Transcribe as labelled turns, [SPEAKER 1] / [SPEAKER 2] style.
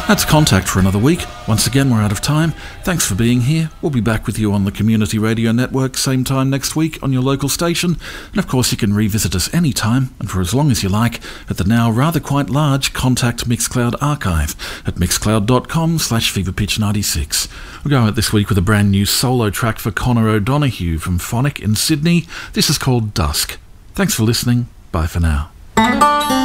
[SPEAKER 1] That's Contact for another week. Once again, we're out of time. Thanks for being here. We'll be back with you on the Community Radio Network same time next week on your local station. And of course, you can revisit us anytime and for as long as you like at the now rather quite large Contact Mixcloud archive at mixcloud.com/feverpitch96. We're going out this week with a brand new solo track for Connor O'Donoghue from Phonic in Sydney. This is called Dusk. Thanks for listening. Bye for now.